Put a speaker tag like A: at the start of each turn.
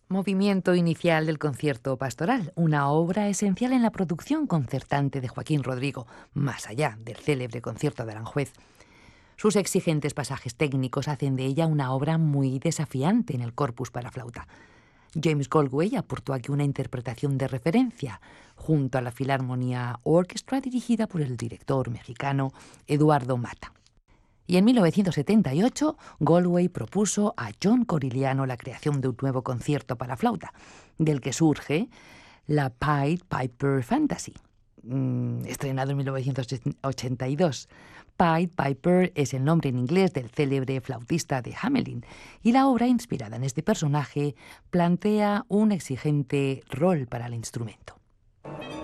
A: Movimiento inicial del concierto pastoral, una obra esencial en la producción concertante de Joaquín Rodrigo, más allá del célebre concierto de Aranjuez. Sus exigentes pasajes técnicos hacen de ella una obra muy desafiante en el corpus para flauta. James Galway aportó aquí una interpretación de referencia, junto a la Philharmonia Orchestra dirigida por el director mexicano Eduardo Mata. Y en 1978, Galway propuso a John Corigliano la creación de un nuevo concierto para flauta, del que surge la Pied Piper Fantasy, estrenado en 1982. Pied Piper es el nombre en inglés del célebre flautista de Hamelin, y la obra, inspirada en este personaje, plantea un exigente rol para el instrumento.